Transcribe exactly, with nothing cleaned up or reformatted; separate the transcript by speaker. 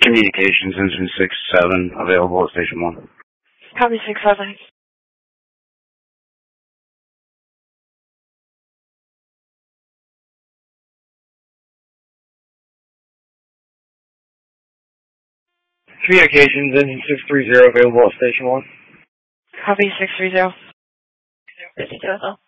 Speaker 1: Communications engine six seven available at station one.
Speaker 2: Copy six seven.
Speaker 3: Communications engine six three zero available at station one.
Speaker 2: Copy six three zero.